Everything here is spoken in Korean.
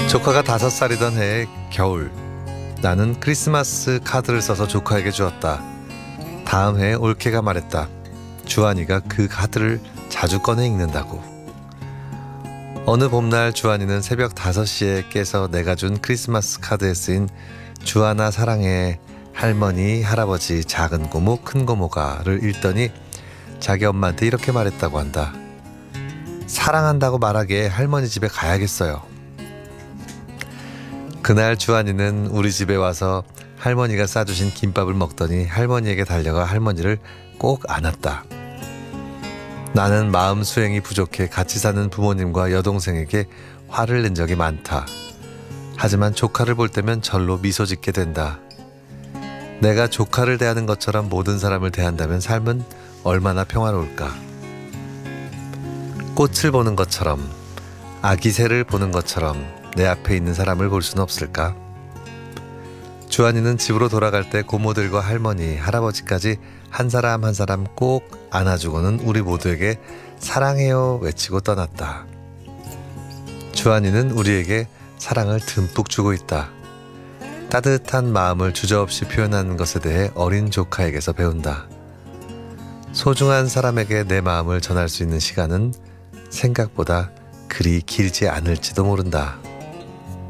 조카가 5살이던 해의 겨울, 나는 크리스마스 카드를 써서 조카에게 주었다. 다음 해에 올케가 말했다. 주한이가 그 카드를 자주 꺼내 읽는다고. 어느 봄날 주한이는 새벽 5시에 깨서 내가 준 크리스마스 카드에 쓰인 주한아 사랑해 할머니 할아버지 작은 고모 큰 고모가를 읽더니 자기 엄마한테 이렇게 말했다고 한다. 사랑한다고 말하기에 할머니 집에 가야겠어요. 그날 주한이는 우리 집에 와서 할머니가 싸주신 김밥을 먹더니 할머니에게 달려가 할머니를 꼭 안았다. 나는 마음 수행이 부족해 같이 사는 부모님과 여동생에게 화를 낸 적이 많다. 하지만 조카를 볼 때면 절로 미소 짓게 된다. 내가 조카를 대하는 것처럼 모든 사람을 대한다면 삶은 얼마나 평화로울까. 꽃을 보는 것처럼, 아기 새를 보는 것처럼 내 앞에 있는 사람을 볼 수는 없을까? 주한이는 집으로 돌아갈 때 고모들과 할머니, 할아버지까지 한 사람 한 사람 꼭 안아주고는 우리 모두에게 사랑해요 외치고 떠났다. 주한이는 우리에게 사랑을 듬뿍 주고 있다. 따뜻한 마음을 주저없이 표현하는 것에 대해 어린 조카에게서 배운다. 소중한 사람에게 내 마음을 전할 수 있는 시간은 생각보다 그리 길지 않을지도 모른다.